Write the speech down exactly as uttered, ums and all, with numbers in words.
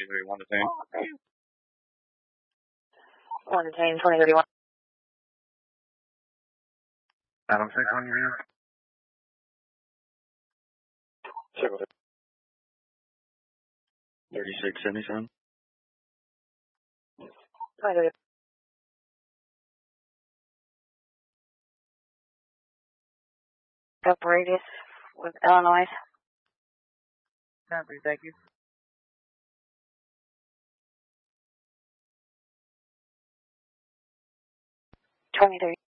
one to ten. one to ten, twenty thirty-one. Adam six on your ear. Circle thirty-six seventy-seven. twenty thirty. Up radius with Illinois. Copy, thank you. twenty thirty.